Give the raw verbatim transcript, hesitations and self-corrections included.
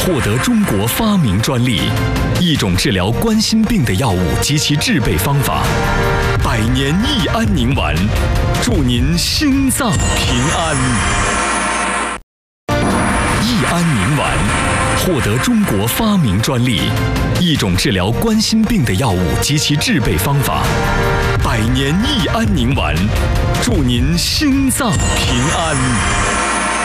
获得中国发明专利，一种治疗冠心病的药物及其制备方法。百年益安宁丸，祝您心脏平安。益安宁丸获得中国发明专利，一种治疗冠心病的药物及其制备方法。百年益安宁丸，祝您心脏平安。